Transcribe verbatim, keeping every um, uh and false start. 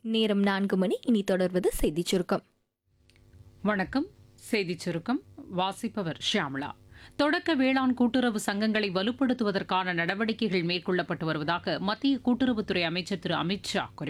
நேரம் நான்கு மணி. இனி தொடர்வது செய்திச் சுருக்கம். வணக்கம். செய்திச் சுருக்கம் வாசிப்பவர் ஷியாமளா. தொடக்க வேளாண் கூட்டுறவு சங்கங்களை வலுப்படுத்துவதற்கான நடவடிக்கைகள் மேற்கொள்ளப்பட்டு வருவதாக மத்திய கூட்டுறவுத்துறை அமைச்சர் திரு அமித் ஷா கூறியுள்ளார்.